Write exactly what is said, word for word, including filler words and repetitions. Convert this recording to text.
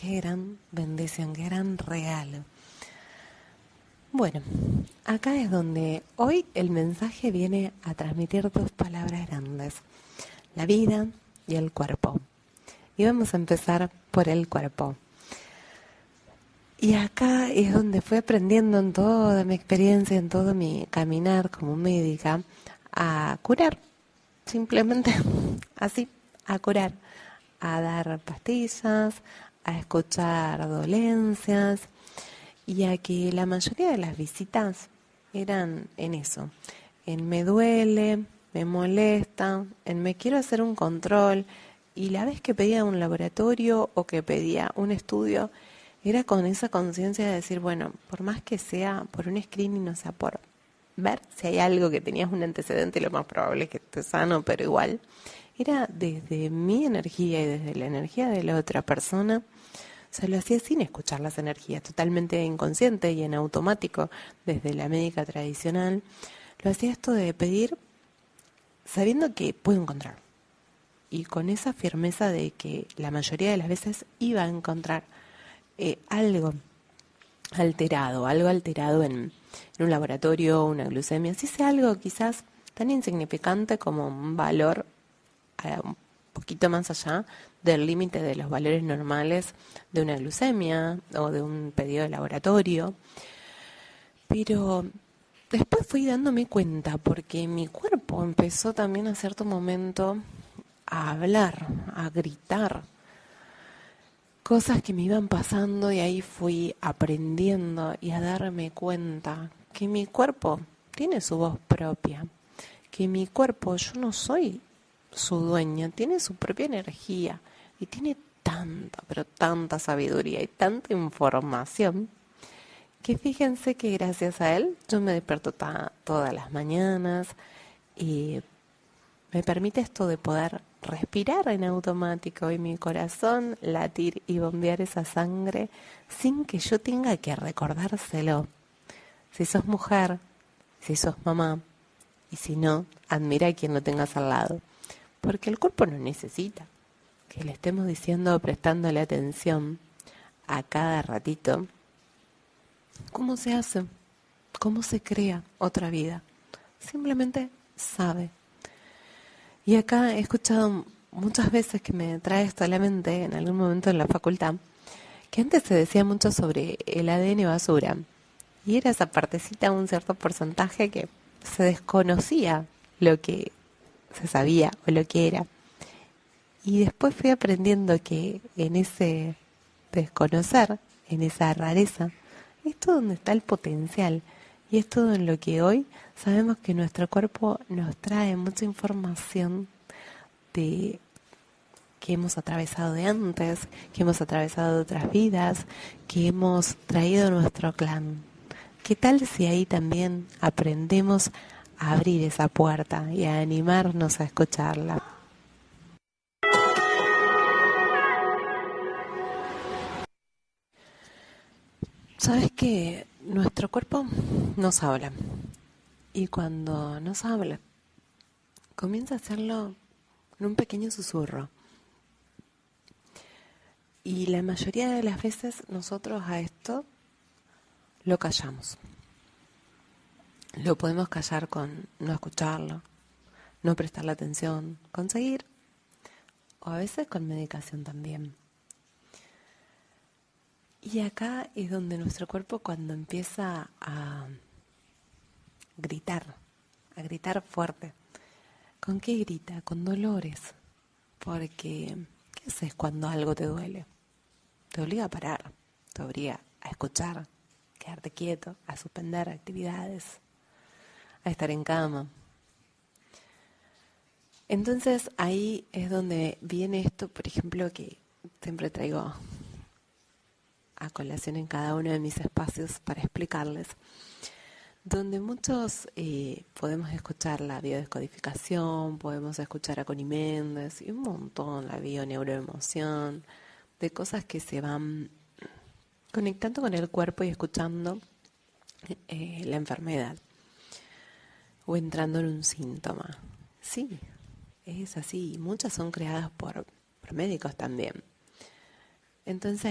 qué gran bendición, qué gran regalo. Bueno, acá es donde hoy el mensaje viene a transmitir dos palabras grandes, la vida y el cuerpo. Y vamos a empezar por el cuerpo. Y acá es donde fui aprendiendo en toda mi experiencia, en todo mi caminar como médica, a curar, simplemente así, a curar, a dar pastillas, a escuchar dolencias y a que la mayoría de las visitas eran en eso, en me duele, me molesta, en me quiero hacer un control y la vez que pedía un laboratorio o que pedía un estudio era con esa conciencia de decir, bueno, por más que sea por un screening, o sea, por ver si hay algo que tenías un antecedente, lo más probable es que esté sano, pero igual, era desde mi energía y desde la energía de la otra persona, o sea, lo hacía sin escuchar las energías, totalmente inconsciente y en automático, desde la médica tradicional, lo hacía esto de pedir sabiendo que puedo encontrar, y con esa firmeza de que la mayoría de las veces iba a encontrar eh, algo alterado, algo alterado en, en un laboratorio, una glucemia, si sea algo quizás tan insignificante como un valor eh, un poquito más allá del límite de los valores normales de una glucemia o de un pedido de laboratorio. Pero después fui dándome cuenta porque mi cuerpo empezó también a cierto momento a hablar, a gritar cosas que me iban pasando y ahí fui aprendiendo y a darme cuenta que mi cuerpo tiene su voz propia, que mi cuerpo, yo no soy su dueña, tiene su propia energía y tiene tanta, pero tanta sabiduría y tanta información que fíjense que gracias a él yo me despierto ta- todas las mañanas y me permite esto de poder respirar en automático y mi corazón latir y bombear esa sangre sin que yo tenga que recordárselo. Si sos mujer, si sos mamá, y si no, admira a quien lo tengas al lado. Porque el cuerpo no necesita que le estemos diciendo, prestándole atención a cada ratito, cómo se hace, cómo se crea otra vida. Simplemente sabe. Y acá he escuchado muchas veces que me trae esto a la mente en algún momento en la facultad, que antes se decía mucho sobre el A D N basura. Y era esa partecita, un cierto porcentaje que se desconocía lo que se sabía o lo que era. Y después fui aprendiendo que en ese desconocer, en esa rareza, es todo donde está el potencial. Y es todo en lo que hoy sabemos que nuestro cuerpo nos trae mucha información de que hemos atravesado de antes, que hemos atravesado de otras vidas, que hemos traído nuestro clan. ¿Qué tal si ahí también aprendemos a abrir esa puerta y a animarnos a escucharla? ¿Sabes que nuestro cuerpo nos habla? Y cuando nos habla, comienza a hacerlo en un pequeño susurro. Y la mayoría de las veces nosotros a esto lo callamos. Lo podemos callar con no escucharlo, no prestarle atención, conseguir, o a veces con medicación también. Y acá es donde nuestro cuerpo cuando empieza a gritar, a gritar fuerte. ¿Con qué grita? Con dolores. Porque, ¿qué haces cuando algo te duele? Te obliga a parar, te obliga a escuchar, quedarte quieto, a suspender actividades, a estar en cama. Entonces ahí es donde viene esto, por ejemplo, que siempre traigo a colación en cada uno de mis espacios para explicarles, donde muchos eh, podemos escuchar la biodescodificación, podemos escuchar a Connie Méndez y un montón, la bioneuroemoción, de cosas que se van conectando con el cuerpo y escuchando eh, la enfermedad o entrando en un síntoma. Sí, es así. Muchas son creadas por, por médicos también. Entonces